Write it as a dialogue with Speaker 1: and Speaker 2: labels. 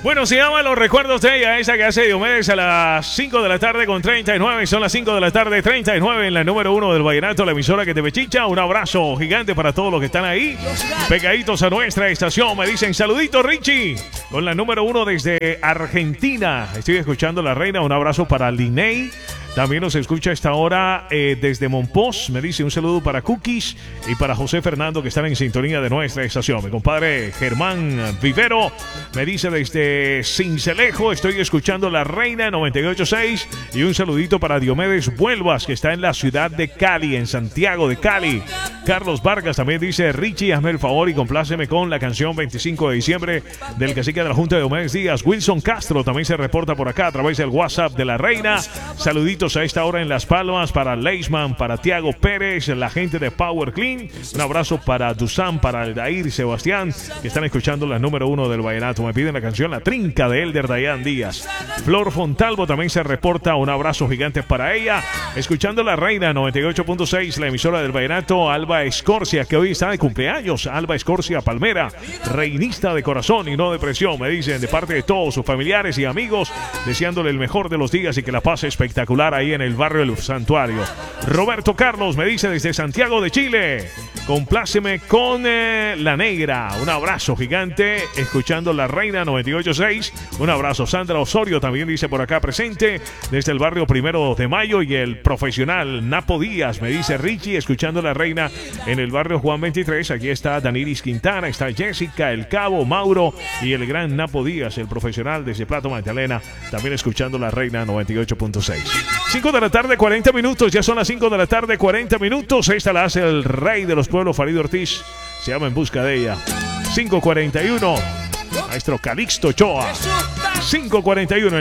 Speaker 1: Bueno, se llama Los Recuerdos de ella, esa que hace Diomedes a las 5 de la tarde con 39. Son las 5 de la tarde, 39 en la número 1 del Vallenato, la emisora que te pechicha. Un abrazo gigante para todos los que están ahí, pegaditos a nuestra estación. Me dicen, saludito Richie, con la número 1 desde Argentina. Estoy escuchando La Reina. Un abrazo para Linei. También nos escucha a esta hora desde Monpós. Me dice un saludo para Cookies y para José Fernando, que están en sintonía de nuestra estación. Mi compadre Germán Vivero me dice desde Cincelejo, estoy escuchando La Reina 98.6. Y un saludito para Diomedes Vuelvas, que está en la ciudad de Cali, en Santiago de Cali. Carlos Vargas también dice, Richie, hazme el favor y compláceme con la canción 25 de diciembre del cacique de la Junta de Diomedes Díaz. Wilson Castro también se reporta por acá a través del WhatsApp de La Reina. Saluditos a esta hora en Las Palmas para Leisman, para Tiago Pérez, la gente de Power Clean. Un abrazo para Dusan, para Aldair Sebastián, que están escuchando la número 1 del Vallenato. Me piden la canción La Trinca de Elder Dayan Díaz. Flor Fontalvo también se reporta. Un abrazo gigante para ella. Escuchando La Reina 98.6, la emisora del Vallenato. Alba Escorcia, que hoy está de cumpleaños. Alba Escorcia Palmera, reinista de corazón y no de presión, me dicen, de parte de todos sus familiares y amigos, deseándole el mejor de los días y que la pase espectacular ahí en el barrio El Santuario. Roberto Carlos me dice desde Santiago de Chile, compláceme con La Negra. Un abrazo gigante, escuchando La Reina 98.6. Un abrazo. Sandra Osorio también dice por acá presente desde el barrio 1 de Mayo. Y el profesional Napo Díaz me dice, Richie, escuchando La Reina en el barrio Juan 23. Aquí está Danilis Quintana, está Jessica, El Cabo, Mauro y el gran Napo Díaz, el profesional desde Plato Magdalena, también escuchando La Reina 98.6. 5 de la tarde, 40 minutos. Ya son las 5 de la tarde, 40 minutos. Esta la hace el rey de los pueblos, Farid Ortiz. Se llama En Busca de Ella. 5:41. Maestro Calixto Ochoa. 5:41 en